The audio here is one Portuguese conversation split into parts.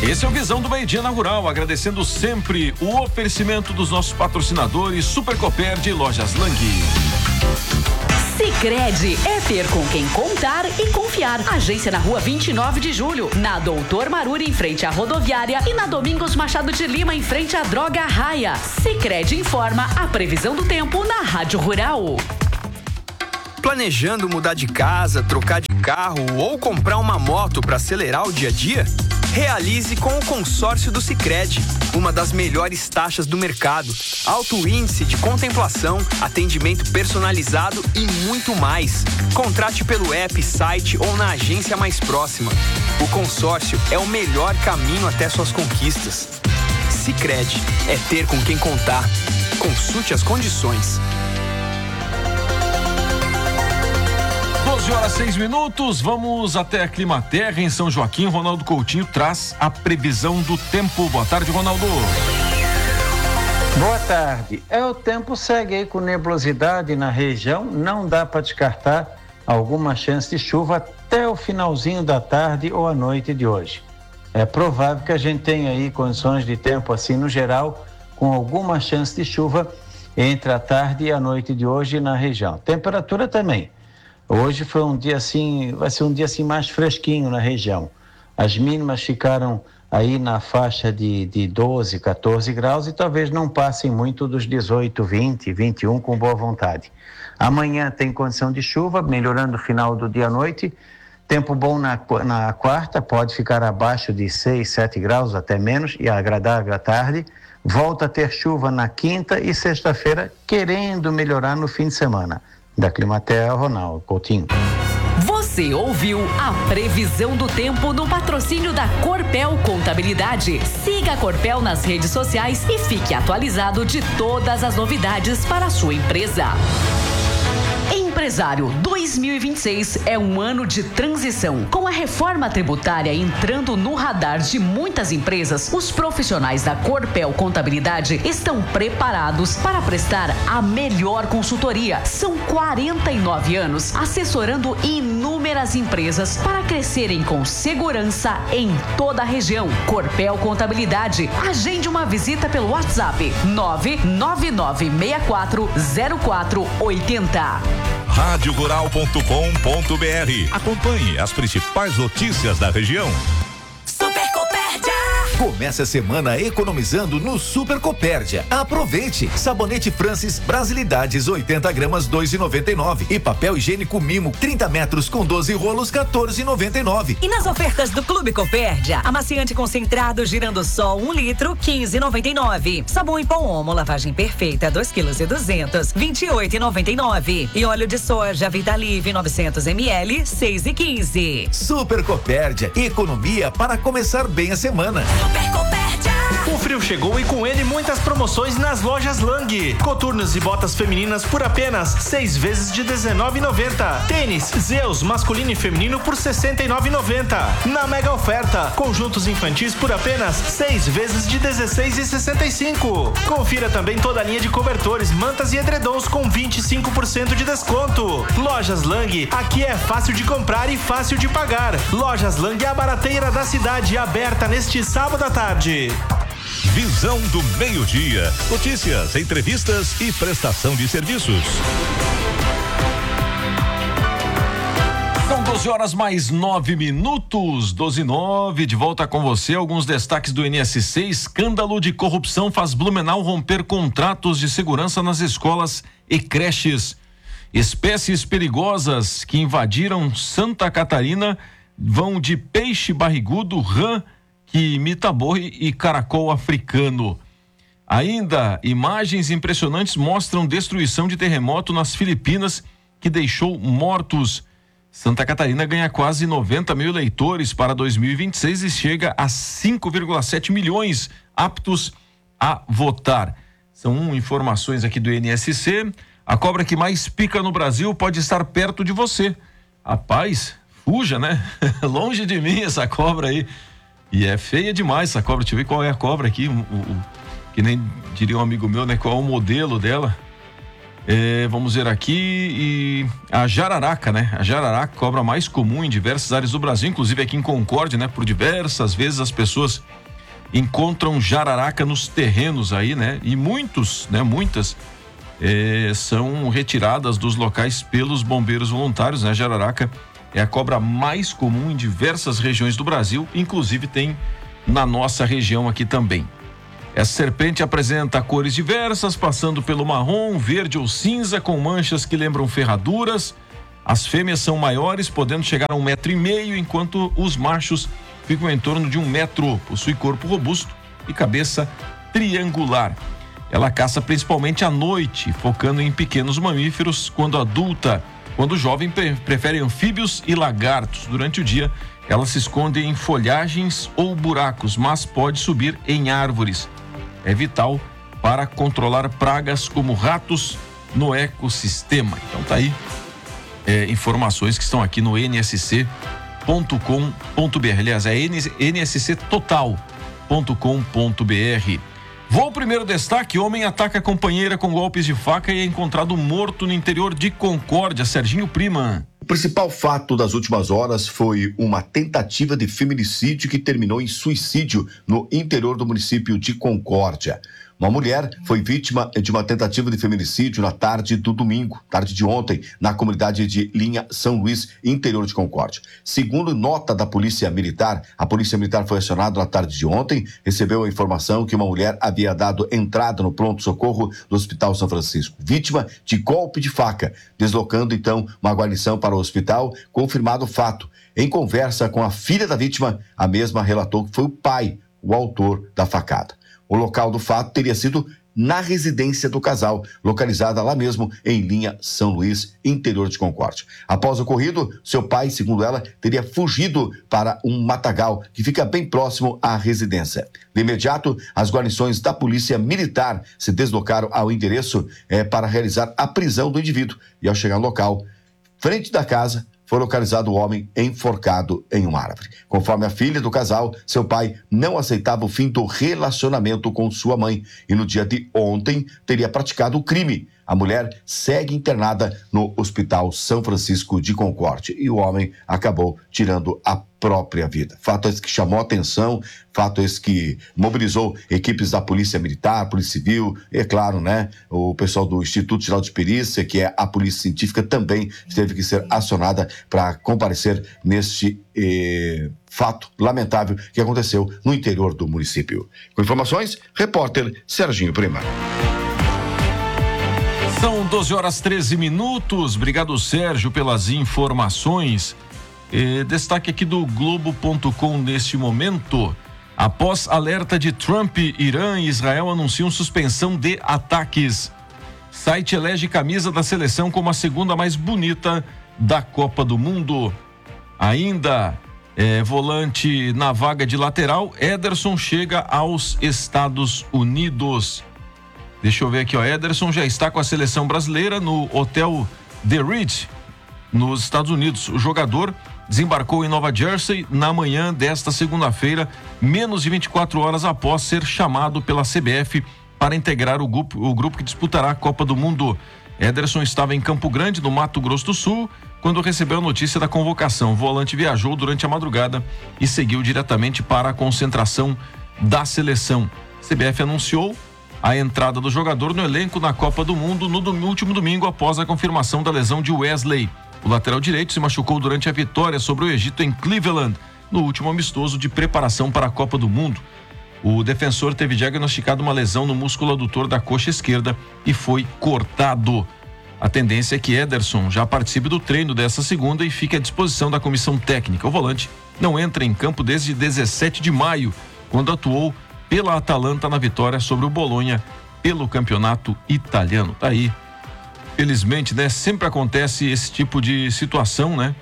Esse é o Visão do Meio-Dia na Rural, agradecendo sempre o oferecimento dos nossos patrocinadores Super Copérdia e Lojas Lang. Sicredi é ter com quem contar e confiar. Agência na Rua 29 de Julho, na Doutor Maruri em frente à rodoviária e na Domingos Machado de Lima em frente à Droga Raia. Sicredi informa a previsão do tempo na Rádio Rural. Planejando mudar de casa, trocar de carro ou comprar uma moto para acelerar o dia a dia? Realize com o consórcio do Sicredi, uma das melhores taxas do mercado, alto índice de contemplação, atendimento personalizado e muito mais. Contrate pelo app, site ou na agência mais próxima. O consórcio é o melhor caminho até suas conquistas. Sicredi é ter com quem contar. Consulte as condições. 12h06, vamos até a Climaterra em São Joaquim. Ronaldo Coutinho traz a previsão do tempo. Boa tarde, Ronaldo. Boa tarde. O tempo segue aí com nebulosidade na região, não dá para descartar alguma chance de chuva até o finalzinho da tarde ou à noite de hoje. É provável que a gente tenha aí condições de tempo assim no geral, com alguma chance de chuva entre a tarde e a noite de hoje na região. Temperatura também. Hoje foi um dia assim, vai ser um dia assim mais fresquinho na região. As mínimas ficaram aí na faixa de 12, 14 graus e talvez não passem muito dos 18, 20, 21 com boa vontade. Amanhã tem condição de chuva, melhorando o final do dia à noite. Tempo bom na quarta, pode ficar abaixo de 6, 7 graus, até menos, e agradável à tarde. Volta a ter chuva na quinta e sexta-feira, querendo melhorar no fim de semana. Da Climaterra, Ronaldo Coutinho. Você ouviu a previsão do tempo no patrocínio da Corpel Contabilidade. Siga a Corpel nas redes sociais e fique atualizado de todas as novidades para a sua empresa. Empresário, 2026 é um ano de transição. Com a reforma tributária entrando no radar de muitas empresas, os profissionais da Corpel Contabilidade estão preparados para prestar a melhor consultoria. São 49 anos assessorando inúmeras empresas para crescerem com segurança em toda a região. Corpel Contabilidade. Agende uma visita pelo WhatsApp 999640480. radiorural.com.br. Acompanhe as principais notícias da região. Comece a semana economizando no Super Copérdia. Aproveite! Sabonete Francis Brasilidades 80 gramas 2,99 e papel higiênico Mimo 30 metros com 12 rolos 14,99. E nas ofertas do Clube Copérdia, amaciante concentrado girando sol 1 litro 15,99. Sabão em pó Omo lavagem perfeita 2 kg e 200 28,99. E óleo de soja Vitalive 900 ml 6,15. Super Copérdia, economia para começar bem a semana. O frio chegou e com ele muitas promoções nas lojas Lang. Coturnos e botas femininas por apenas 6 vezes de R$19,90. Tênis Zeus masculino e feminino por R$69,90. Na mega oferta, conjuntos infantis por apenas 6 vezes de R$16,65. Confira também toda a linha de cobertores, mantas e edredons com 25% de desconto. Lojas Lang, aqui é fácil de comprar e fácil de pagar. Lojas Lang é a barateira da cidade, aberta neste sábado à tarde. Visão do meio-dia. Notícias, entrevistas e prestação de serviços. São 12h mais 9, 12h09, de volta com você. Alguns destaques do NSC. Escândalo de corrupção faz Blumenau romper contratos de segurança nas escolas e creches. Espécies perigosas que invadiram Santa Catarina vão de peixe barrigudo, rã, que imita boi, e caracol africano. Ainda, imagens impressionantes mostram destruição de terremoto nas Filipinas que deixou mortos. Santa Catarina ganha quase 90 mil eleitores para 2026 e chega a 5,7 milhões aptos a votar. São informações aqui do NSC. A cobra que mais pica no Brasil pode estar perto de você. Rapaz, fuja, né? Longe de mim essa cobra aí. E é feia demais essa cobra. Deixa eu ver qual é a cobra aqui. Que nem diria um amigo meu, né? Qual é o modelo dela? Vamos ver aqui, e a jararaca, né? A jararaca, cobra mais comum em diversas áreas do Brasil, inclusive aqui em Concórdia, né? Por diversas vezes as pessoas encontram jararaca nos terrenos aí, né? E muitas são retiradas dos locais pelos bombeiros voluntários, né? A jararaca é a cobra mais comum em diversas regiões do Brasil, inclusive tem na nossa região aqui também. Essa serpente apresenta cores diversas, passando pelo marrom, verde ou cinza, com manchas que lembram ferraduras. As fêmeas são maiores, podendo chegar a 1,5 m, enquanto os machos ficam em torno de 1 metro. Possui corpo robusto e cabeça triangular. Ela caça principalmente à noite, focando em pequenos mamíferos. Quando adulta, quando jovem, prefere anfíbios e lagartos. Durante o dia, ela se esconde em folhagens ou buracos, mas pode subir em árvores. É vital para controlar pragas como ratos no ecossistema. Então tá aí informações que estão aqui no nsc.com.br. Aliás, é nsctotal.com.br. Vou ao primeiro destaque: homem ataca companheira com golpes de faca e é encontrado morto no interior de Concórdia. Serginho Prima. O principal fato das últimas horas foi uma tentativa de feminicídio que terminou em suicídio no interior do município de Concórdia. Uma mulher foi vítima de uma tentativa de feminicídio na tarde do domingo, tarde de ontem, na comunidade de Linha São Luís, interior de Concórdia. Segundo nota da Polícia Militar, a Polícia Militar foi acionada na tarde de ontem, recebeu a informação que uma mulher havia dado entrada no pronto-socorro do Hospital São Francisco, vítima de golpe de faca, deslocando então uma guarnição para o hospital, confirmado o fato. Em conversa com a filha da vítima, a mesma relatou que foi o pai o autor da facada. O local do fato teria sido na residência do casal, localizada lá mesmo em Linha São Luís, interior de Concórdia. Após o ocorrido, seu pai, segundo ela, teria fugido para um matagal que fica bem próximo à residência. De imediato, as guarnições da Polícia Militar se deslocaram ao endereço para realizar a prisão do indivíduo. E ao chegar no local, frente da casa, foi localizado o homem enforcado em uma árvore. Conforme a filha do casal, seu pai não aceitava o fim do relacionamento com sua mãe e no dia de ontem teria praticado o crime. A mulher segue internada no Hospital São Francisco de Concórdia e o homem acabou tirando a própria vida. Fato esse que chamou a atenção, fato esse que mobilizou equipes da Polícia Militar, Polícia Civil, e é claro, né, o pessoal do Instituto Geral de Perícia, que é a Polícia Científica, também teve que ser acionada para comparecer neste fato lamentável que aconteceu no interior do município. Com informações, repórter Serginho Prima. São 12h13. Obrigado, Sérgio, pelas informações. Destaque aqui do Globo.com neste momento. Após alerta de Trump, Irã e Israel anunciam suspensão de ataques. Site elege camisa da seleção como a segunda mais bonita da Copa do Mundo. Ainda volante na vaga de lateral, Ederson chega aos Estados Unidos. Deixa eu ver aqui, Ederson já está com a seleção brasileira no Hotel The Ritz, nos Estados Unidos. O jogador desembarcou em Nova Jersey na manhã desta segunda-feira, menos de 24 horas após ser chamado pela CBF para integrar o grupo que disputará a Copa do Mundo. Ederson estava em Campo Grande, no Mato Grosso do Sul, quando recebeu a notícia da convocação. O volante viajou durante a madrugada e seguiu diretamente para a concentração da seleção. A CBF anunciou a entrada do jogador no elenco na Copa do Mundo no último domingo, após a confirmação da lesão de Wesley. O lateral direito se machucou durante a vitória sobre o Egito em Cleveland, no último amistoso de preparação para a Copa do Mundo. O defensor teve diagnosticado uma lesão no músculo adutor da coxa esquerda e foi cortado. A tendência é que Ederson já participe do treino dessa segunda e fique à disposição da comissão técnica. O volante não entra em campo desde 17 de maio, quando atuou pela Atalanta na vitória sobre o Bolonha pelo campeonato italiano. Tá aí. Felizmente, né? Sempre acontece esse tipo de situação, né?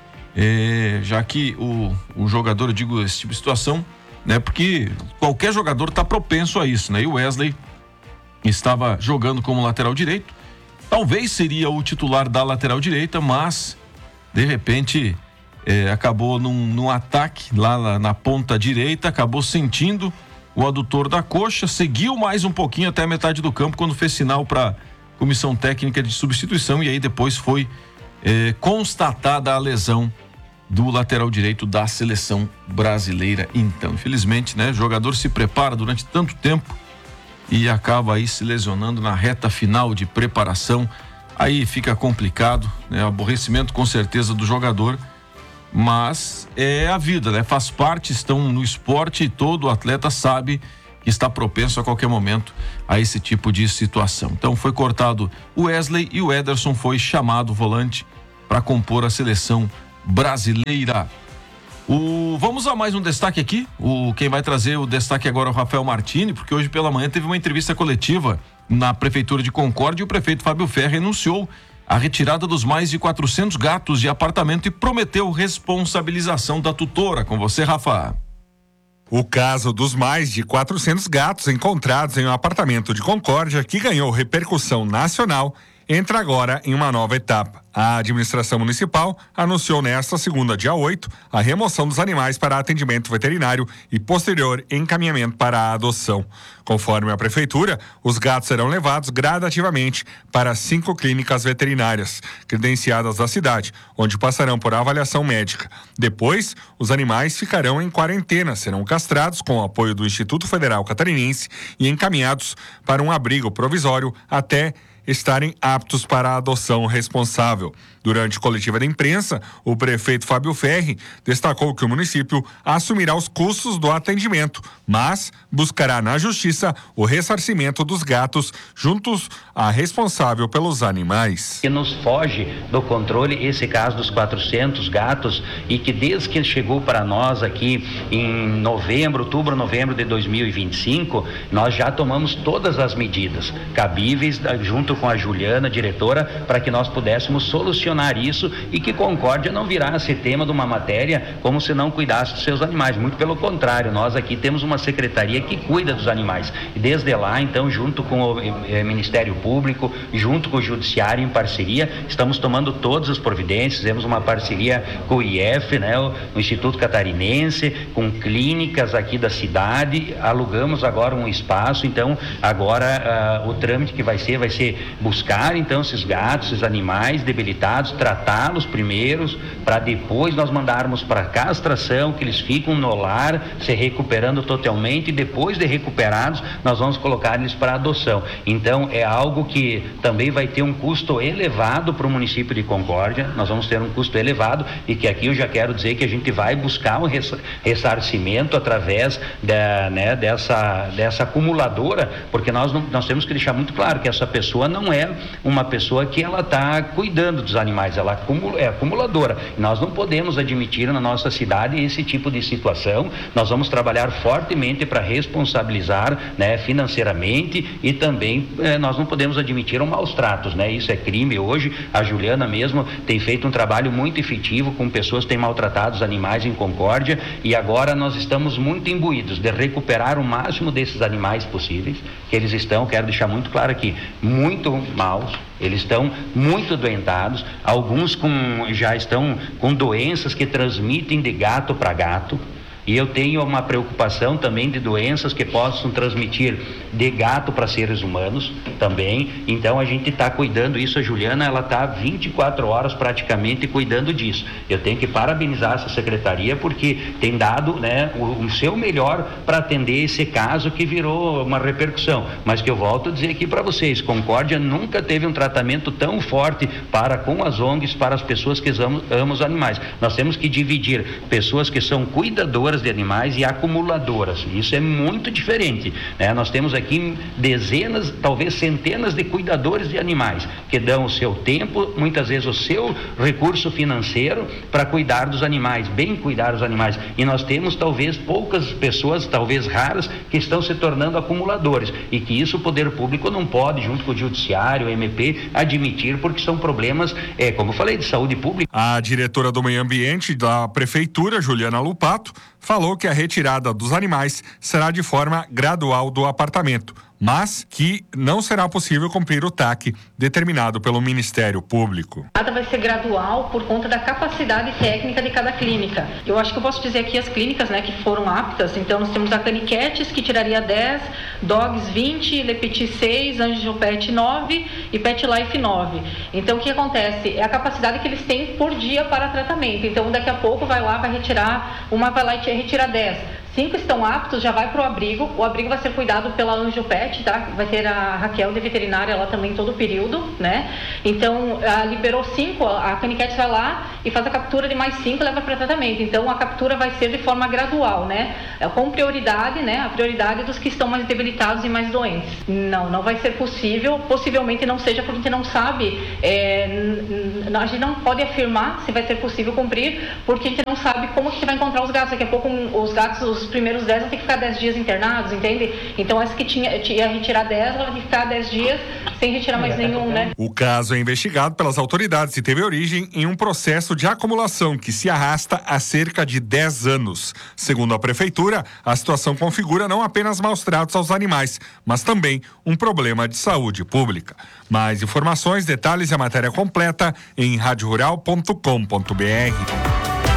Já que o jogador, eu digo esse tipo de situação, né? Porque qualquer jogador tá propenso a isso, né? E o Wesley estava jogando como lateral direito. Talvez seria o titular da lateral direita, mas de repente acabou num ataque lá na ponta direita, acabou sentindo o adutor da coxa, seguiu mais um pouquinho até a metade do campo, quando fez sinal para comissão técnica de substituição, e aí depois foi constatada a lesão do lateral direito da seleção brasileira. Então, infelizmente, né, o jogador se prepara durante tanto tempo e acaba aí se lesionando na reta final de preparação. Aí fica complicado, né? Aborrecimento com certeza do jogador, mas é a vida, né? Faz parte, estão no esporte e todo atleta sabe que está propenso a qualquer momento a esse tipo de situação. Então foi cortado o Wesley e o Ederson foi chamado volante para compor a seleção brasileira. Vamos a mais um destaque aqui. Quem vai trazer o destaque agora é o Rafael Martini, porque hoje pela manhã teve uma entrevista coletiva na Prefeitura de Concórdia e o prefeito Fábio Ferri anunciou a retirada dos mais de 400 gatos de apartamento e prometeu responsabilização da tutora. Com você, Rafa. O caso dos mais de 400 gatos encontrados em um apartamento de Concórdia, que ganhou repercussão nacional, entra agora em uma nova etapa. A administração municipal anunciou nesta segunda, dia 8, a remoção dos animais para atendimento veterinário e posterior encaminhamento para a adoção. Conforme a prefeitura, os gatos serão levados gradativamente para 5 clínicas veterinárias credenciadas da cidade, onde passarão por avaliação médica. Depois, os animais ficarão em quarentena, serão castrados com o apoio do Instituto Federal Catarinense e encaminhados para um abrigo provisório até estarem aptos para a adoção responsável. Durante coletiva de imprensa, o prefeito Fábio Ferri destacou que o município assumirá os custos do atendimento, mas buscará na justiça o ressarcimento dos gatos juntos à responsável pelos animais. Que nos foge do controle esse caso dos 400 gatos e que desde que chegou para nós aqui em outubro, novembro de 2025, nós já tomamos todas as medidas cabíveis junto com a Juliana, diretora, para que nós pudéssemos solucionar isso e que Concórdia não virasse tema de uma matéria como se não cuidasse dos seus animais. Muito pelo contrário, nós aqui temos uma secretaria que cuida dos animais. E desde lá, então, junto com o Ministério Público, junto com o Judiciário, em parceria, estamos tomando todas as providências. Temos uma parceria com o IF, né, o Instituto Catarinense, com clínicas aqui da cidade. Alugamos agora um espaço, então agora o trâmite que vai ser buscar então esses gatos, esses animais debilitados, tratá-los primeiros, para depois nós mandarmos para castração, que eles ficam no lar, se recuperando totalmente, e depois de recuperados, nós vamos colocar eles para adoção. Então é algo que também vai ter um custo elevado para o município de Concórdia. Nós vamos ter um custo elevado, e que aqui eu já quero dizer que a gente vai buscar um ressarcimento através dessa acumuladora, porque nós temos que deixar muito claro que essa pessoa não é uma pessoa que ela está cuidando dos animais, ela é acumuladora. Nós não podemos admitir na nossa cidade esse tipo de situação. Nós vamos trabalhar fortemente para responsabilizar, né, financeiramente, e também nós não podemos admitir maus tratos, né? Isso é crime hoje. A Juliana mesmo tem feito um trabalho muito efetivo com pessoas que têm maltratado os animais em Concórdia, e agora nós estamos muito imbuídos de recuperar o máximo desses animais possíveis, que eles estão, quero deixar muito claro aqui, muito maus. Eles estão muito doentados, alguns já estão com doenças que transmitem de gato para gato. E eu tenho uma preocupação também de doenças que possam transmitir de gato para seres humanos também. Então a gente está cuidando isso. A Juliana, ela está 24 horas praticamente cuidando disso. Eu tenho que parabenizar essa secretaria, porque tem dado, né, o seu melhor para atender esse caso que virou uma repercussão. Mas que eu volto a dizer aqui para vocês, Concórdia nunca teve um tratamento tão forte com as ONGs, para as pessoas que amam os animais. Nós temos que dividir pessoas que são cuidadoras de animais e acumuladoras. Isso é muito diferente, né? Nós temos aqui dezenas, talvez centenas de cuidadores de animais que dão o seu tempo, muitas vezes o seu recurso financeiro para cuidar dos animais, bem cuidar dos animais. E nós temos talvez poucas pessoas, talvez raras, que estão se tornando acumuladores, e que isso o poder público não pode, junto com o Judiciário, o MP, admitir, porque são problemas, como eu falei, de saúde pública. A diretora do Meio Ambiente da Prefeitura, Juliana Lupato, falou que a retirada dos animais será de forma gradual do apartamento, mas que não será possível cumprir o TAC determinado pelo Ministério Público. Nada vai ser gradual por conta da capacidade técnica de cada clínica. Eu acho que eu posso dizer aqui as clínicas, né, que foram aptas. Então nós temos a Caniquetes, que tiraria 10, Dogs 20, Lepetit 6, Angiopet 9 e Pet Life 9. Então o que acontece? É a capacidade que eles têm por dia para tratamento. Então daqui a pouco vai lá e retira 10. 5 estão aptos, já vai para o abrigo vai ser cuidado pela Angiopet, tá? Vai ter a Raquel de veterinária lá também todo o período, né? Então, liberou 5, a Caniquete vai lá e faz a captura de mais 5 e leva para tratamento. Então, a captura vai ser de forma gradual, né? Com prioridade, né? A prioridade dos que estão mais debilitados e mais doentes. Não vai ser possível, possivelmente não seja, porque a gente não sabe, a gente não pode afirmar se vai ser possível cumprir, porque a gente não sabe como que a gente vai encontrar os gatos. Daqui a pouco os gatos, os primeiros 10 vão ter que ficar 10 dias internados, entende? Então essa que ia retirar 10, ela vai ter que ficar 10 dias sem retirar mais nenhum, né? O caso é investigado pelas autoridades e teve origem em um processo de acumulação que se arrasta há cerca de 10 anos. Segundo a prefeitura, a situação configura não apenas maus tratos aos animais, mas também um problema de saúde pública. Mais informações, detalhes e a matéria completa em radiorural.com.br.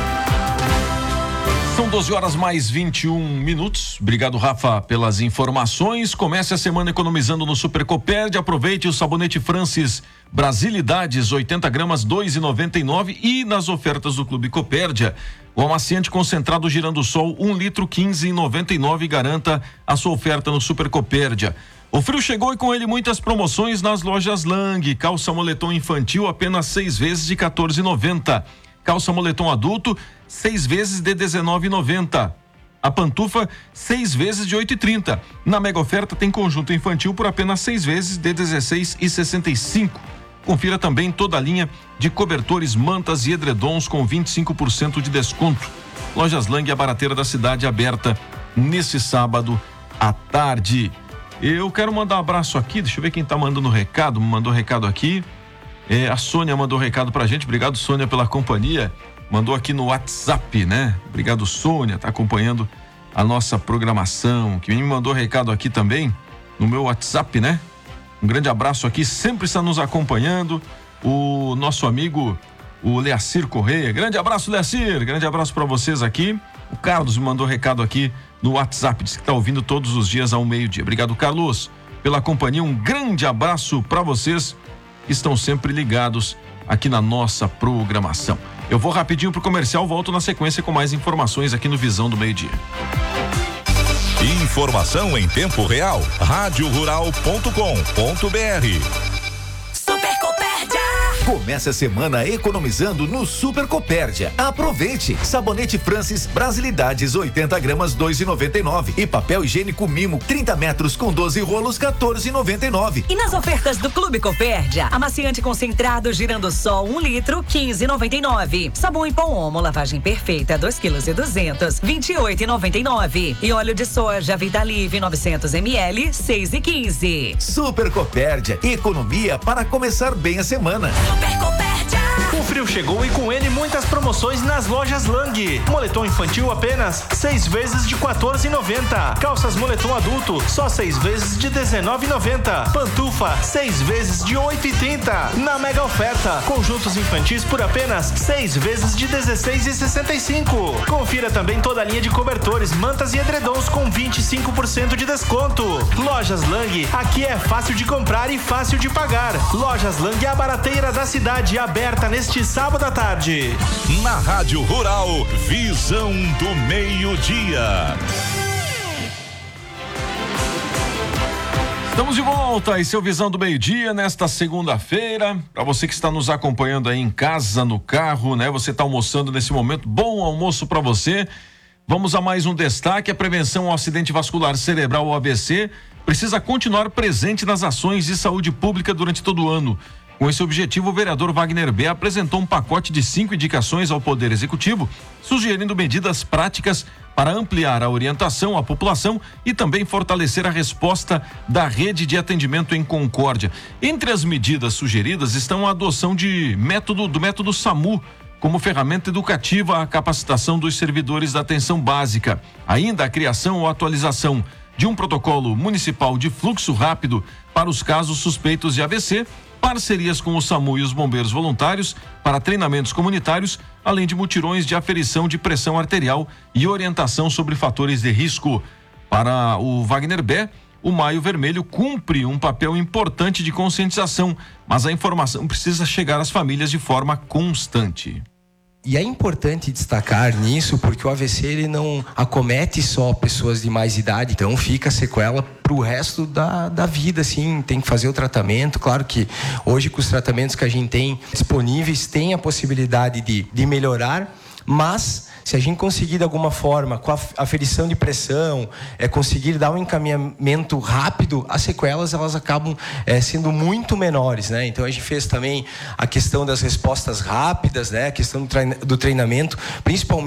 São 12 horas mais 21 minutos. Obrigado, Rafa, pelas informações. Comece a semana economizando no Super Copérdia. Aproveite o sabonete Francis Brasilidades 80 gramas 2,99 e nas ofertas do Clube Copérdia, o amaciante concentrado Girando Sol 1 litro 15,99. Garanta a sua oferta no Super Copérdia. O frio chegou e com ele muitas promoções nas lojas Lang. Calça moletom infantil apenas 6 vezes de 14,90. Calça moletom adulto 6 vezes de 19,90. A pantufa 6 vezes de 8,30. Na mega oferta tem conjunto infantil por apenas 6 vezes de 16,65. Confira também toda a linha de cobertores, mantas e edredons com 25% de desconto. Lojas Lang, a barateira da cidade, aberta nesse sábado à tarde. Eu quero mandar um abraço aqui, deixa eu ver quem tá mandando recado. Me mandou recado aqui. A Sônia mandou recado pra gente. Obrigado, Sônia, pela companhia. Mandou aqui no WhatsApp, né? Obrigado, Sônia, tá acompanhando a nossa programação. Que me mandou recado aqui também no meu WhatsApp, né? Um grande abraço aqui, sempre está nos acompanhando. O nosso amigo, o Leacir Correia. Grande abraço, Leacir. Grande abraço para vocês aqui. O Carlos me mandou recado aqui no WhatsApp, disse que tá ouvindo todos os dias ao meio-dia. Obrigado, Carlos, pela companhia. Um grande abraço para vocês que estão sempre ligados aqui na nossa programação. Eu vou rapidinho pro comercial, volto na sequência com mais informações aqui no Visão do Meio-Dia. Informação em tempo real. radiorural.com.br. Comece a semana economizando no Super Copérdia. Aproveite! Sabonete Francis Brasilidades 80 gramas 2,99 e papel higiênico Mimo 30 metros com 12 rolos 14,99. E nas ofertas do Clube Copérdia, amaciante concentrado Girando Sol 1 litro 15,99. Sabão em pó Omo lavagem perfeita 2,2 kg 28,99. E óleo de soja Vitalive 900 ml 6,15. Super Copérdia, economia para começar bem a semana. O frio chegou e com ele muitas promoções nas lojas Lang. Moletom infantil apenas 6 vezes de 14,90. Calças moletom adulto só 6 vezes de 19,90. Pantufa 6 vezes de 8,30. Na mega oferta, conjuntos infantis por apenas 6 vezes de 16,65. Confira também toda a linha de cobertores, mantas e edredons com 25% de desconto. Lojas Lang, aqui é fácil de comprar e fácil de pagar. Lojas Lang é a barateira da cidade, aberta neste sábado à tarde. Na Rádio Rural, Visão do Meio-Dia. Estamos de volta, esse é o Visão do Meio-Dia nesta segunda-feira. Para você que está nos acompanhando aí em casa, no carro, né? Você está almoçando nesse momento, bom almoço para você. Vamos a mais um destaque: a prevenção ao acidente vascular cerebral, ou AVC, precisa continuar presente nas ações de saúde pública durante todo o ano. Com esse objetivo, o vereador Wagner B. apresentou um pacote de 5 indicações ao Poder Executivo, sugerindo medidas práticas para ampliar a orientação à população e também fortalecer a resposta da rede de atendimento em Concórdia. Entre as medidas sugeridas estão a adoção do método SAMU como ferramenta educativa, a capacitação dos servidores da atenção básica, ainda a criação ou atualização de um protocolo municipal de fluxo rápido para os casos suspeitos de AVC, parcerias com o SAMU e os bombeiros voluntários para treinamentos comunitários, além de mutirões de aferição de pressão arterial e orientação sobre fatores de risco. Para o Wagner Bé, o Maio Vermelho cumpre um papel importante de conscientização, mas a informação precisa chegar às famílias de forma constante. E é importante destacar nisso porque o AVC ele não acomete só pessoas de mais idade, então fica sequela para o resto da vida, assim, tem que fazer o tratamento. Claro que hoje com os tratamentos que a gente tem disponíveis tem a possibilidade de melhorar, mas se a gente conseguir de alguma forma, com a aferição de pressão, conseguir dar um encaminhamento rápido, as sequelas elas acabam sendo muito menores, né? Então a gente fez também a questão das respostas rápidas, né? A questão do treinamento, principalmente